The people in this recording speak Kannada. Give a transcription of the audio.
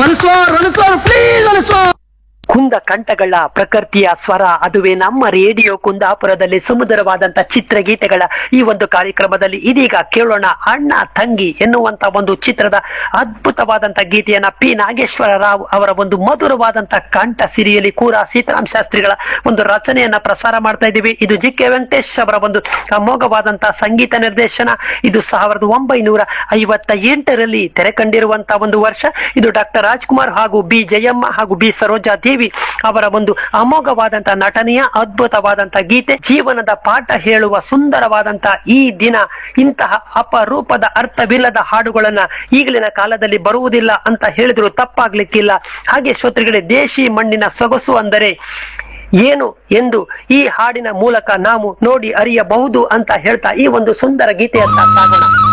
ಪ್ಲೀಸ್. ಕುಂದ ಕಂಠಗಳ ಪ್ರಕೃತಿಯ ಸ್ವರ, ಅದುವೇ ನಮ್ಮ ರೇಡಿಯೋ ಕುಂದಾಪುರದಲ್ಲಿ ಸುಮಧುರವಾದಂತ ಚಿತ್ರಗೀತೆಗಳ ಈ ಒಂದು ಕಾರ್ಯಕ್ರಮದಲ್ಲಿ ಇದೀಗ ಕೇಳೋಣ ಅಣ್ಣ ತಂಗಿ ಎನ್ನುವಂತ ಒಂದು ಚಿತ್ರದ ಅದ್ಭುತವಾದಂತ ಗೀತೆಯನ್ನ ಪಿ ನಾಗೇಶ್ವರ ರಾವ್ ಅವರ ಒಂದು ಮಧುರವಾದಂತ ಕಂಠ ಸಿರಿಯಲ್ಲಿ ಕೂರ ಸೀತಾರಾಮ್ ಶಾಸ್ತ್ರಿಗಳ ಒಂದು ರಚನೆಯನ್ನ ಪ್ರಸಾರ ಮಾಡ್ತಾ ಇದ್ದೀವಿ. ಇದು ಜಿ ಕೆ ವೆಂಕಟೇಶ್ ಅವರ ಒಂದು ಅಮೋಘವಾದಂತಹ ಸಂಗೀತ ನಿರ್ದೇಶನ. ಇದು 1958ರಲ್ಲಿ ತೆರೆ ಕಂಡಿರುವಂತಹ ಒಂದು ವರ್ಷ. ಇದು ಡಾಕ್ಟರ್ ರಾಜ್ಕುಮಾರ್ ಹಾಗೂ ಬಿ ಜಯಮ್ಮ ಹಾಗೂ ಬಿ ಸರೋಜಾ ದೇವಿ ಅವರ ಒಂದು ಅಮೋಘವಾದಂತಹ ನಟನೆಯ ಅದ್ಭುತವಾದಂತಹ ಗೀತೆ. ಜೀವನದ ಪಾಠ ಹೇಳುವ ಸುಂದರವಾದಂತಹ ಈ ದಿನ ಇಂತಹ ಅಪರೂಪದ ಅರ್ಥವಿಲ್ಲದ ಹಾಡುಗಳನ್ನ ಈಗಲಿನ ಕಾಲದಲ್ಲಿ ಬರುವುದಿಲ್ಲ ಅಂತ ಹೇಳಿದ್ರು ತಪ್ಪಾಗ್ಲಿಕ್ಕಿಲ್ಲ. ಹಾಗೆ ಶ್ರೋತೃಗಳೇ, ದೇಶಿ ಮಣ್ಣಿನ ಸೊಗಸು ಅಂದರೆ ಏನು ಎಂದು ಈ ಹಾಡಿನ ಮೂಲಕ ನಾವು ನೋಡಿ ಅರಿಯಬಹುದು ಅಂತ ಹೇಳ್ತಾ ಈ ಒಂದು ಸುಂದರ ಗೀತೆಯತ್ತ ಸಾಗೋಣ.